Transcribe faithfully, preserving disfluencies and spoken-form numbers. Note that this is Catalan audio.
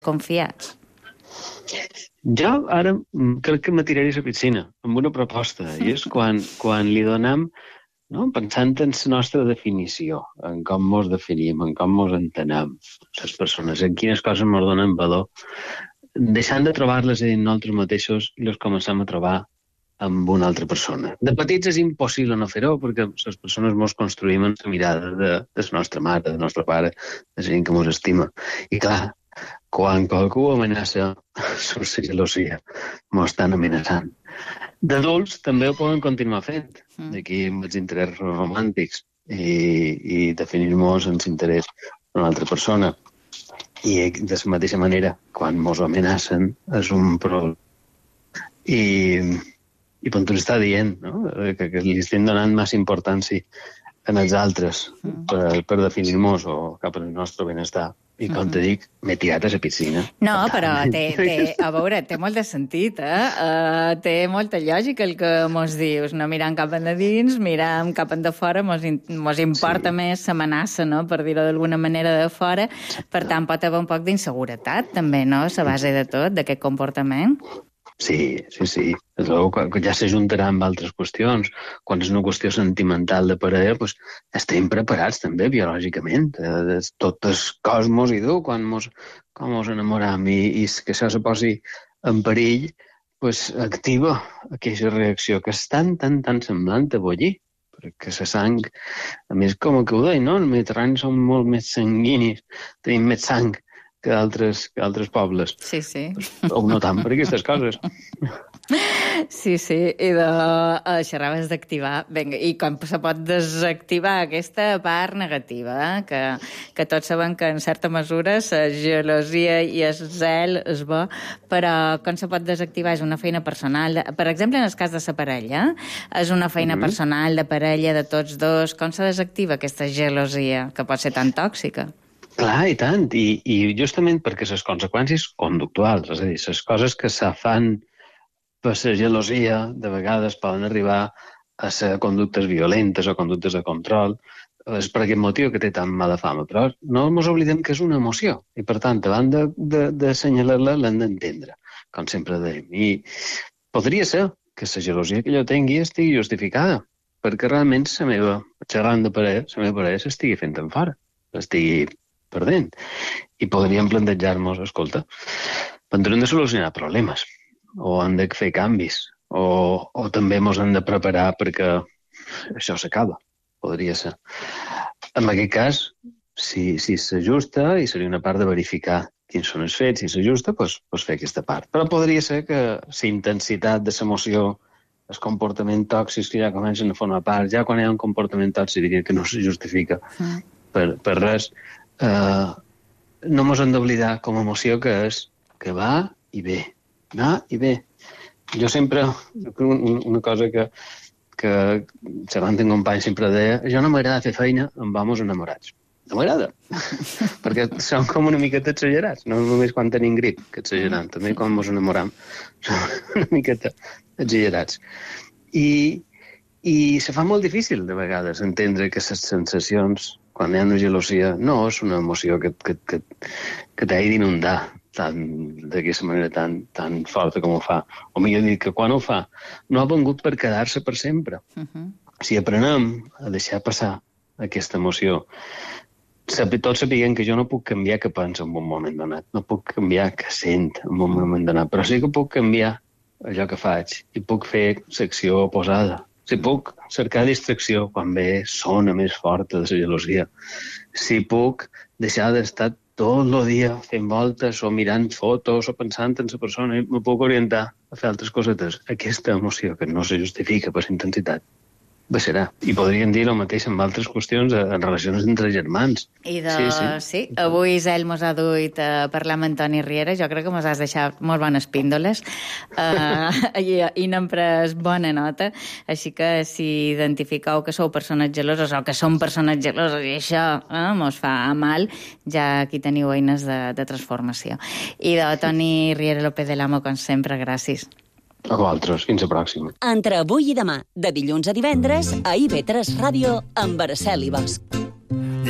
confiats. Jo ara crec que m'atiraré a la piscina amb una proposta, i és quan, quan li donem, no, pensant en la nostra definició, en com mos definim, en com mos entenem les persones, en quines coses mos donen valor, deixant de trobar-les en nosaltres mateixos i les comencem a trobar amb una altra persona. De petits és impossible no fer-ho, perquè les persones mos construïm en la mirada de, de la nostra mare, del nostre pare, de la gent que mos estima. I clar, quan qualcú amenaça, la gelosia mos estan amenaçant. D'adults també ho poden continuar fent, d'aquí amb els interessos romàntics i, i definir-nos en l'interès d'una altra persona. I de la mateixa manera, quan mos amenacen, és un problema. I, i quan tu està dient, no? que, que li estem donant massa importància en els altres per, per definir-nos o cap al nostre benestar. I com te dic, m'he tirat a la piscina. No, però té, té, a veure, té molt de sentit, eh? Uh, té molta lògica el que mos dius. No mirant cap endins, mirant cap de fora, mos, in, mos importa sí. més l'amenaça, no?, per dir-ho d'alguna manera, de fora. Per tant, pot haver un poc d'inseguretat, també, no?, a la base de tot, d'aquest comportament. Sí, sí, sí. Ja s'ajuntarà amb altres qüestions. Quan és una qüestió sentimental de parella, doncs estem preparats també biològicament. Tot el cosmos i dur, quan mos, quan mos enamoram i, i que això se posi en perill, doncs activa aquesta reacció que és tan, tan, tan semblant a bullir. Perquè la sang, a més, com que ho deia, no? El Mediterrani som molt més sanguinis, tenim més sang que altres, que altres pobles. Sí, sí. O no tant per aquestes coses. Sí, sí, i de uh, xerraves d'activar. Vinga, i com se pot desactivar aquesta part negativa, eh? que, que tots sabem que en certa mesura la gelosia i el zel és bo, però com se pot desactivar? És una feina personal. Per exemple, en el cas de la parella, és una feina mm-hmm. personal, de parella, de tots dos. Com se desactiva aquesta gelosia, que pot ser tan tòxica? Clar, i tant, I, i justament perquè les conseqüències conductuals, és a dir, les coses que se fan per la gelosia, de vegades poden arribar a ser conductes violentes o conductes de control, és per aquest motiu que té tan mala fama, però no ens oblidem que és una emoció, i per tant, davant de, de, de assenyalar-la, l'hem d'entendre, com sempre dèiem. I podria ser que la gelosia que jo tingui estigui justificada, perquè realment la meva, xerrant de parella, la meva parella s'estigui fent en fora, estigui perdent. I podríem plantejar-nos, escolta, però hem de solucionar problemes, o hem de fer canvis, o, o també ens hem de preparar perquè això s'acaba, podria ser. En aquest cas, si, si s'ajusta, i seria una part de verificar quins són els fets, si s'ajusta, doncs, doncs fer aquesta part. Però podria ser que la intensitat de l'emoció, el comportament tòxic que ja comencen a formar part, ja quan hi ha un comportament tòxic diria que no se justifica mm. per, per res, Uh, no ens hem d'oblidar com a emoció que és que va i ve, va i ve. Jo sempre, una cosa que, que Servant en company sempre deia, jo no m'agrada fer feina amb homes enamorats. No m'agrada, perquè som com una miqueta exagerats, no només quan tenim grip, que exageram, també quan ens enamoram, som una miqueta exagerats. I, i se fa molt difícil, de vegades, entendre que les sensacions quan hi ha una gelosia, no és una emoció que, que, que, que t'hagi d'inundar d'aquesta manera tan, tan forta com ho fa. O millor dit, que quan ho fa, no ha vengut per quedar-se per sempre. Uh-huh. Si aprenem a deixar passar aquesta emoció, tot sapiguem que jo no puc canviar què penso en un moment donat, no puc canviar què sent en un moment donat, però sí que puc canviar allò que faig i puc fer l'acció oposada. Si puc cercar distracció quan ve sona més forta de la gelosia. Si puc deixar d'estar tot el dia fent voltes o mirant fotos o pensant en la persona i me puc orientar a fer altres cosetes. Aquesta emoció que no se justifica per intensitat baixarà. I podríem dir el mateix amb altres qüestions en relacions entre germans. I de... Sí, sí. sí. Avui Zel mos ha duit a parlar amb Antoni Riera. Jo crec que mos has deixat molt bones píndoles uh, i, i n'hem pres bona nota. Així que si identifiqueu que sou persones geloses o que som persones geloses i això eh, mos fa mal, ja aquí teniu eines de, de transformació. I de Toni Riera López de l'Amo, com sempre, gràcies. A vosaltres, fins a pròxima. Entre avui i demà, de dilluns a divendres, a I V tres Ràdio, amb Araceli Bosch.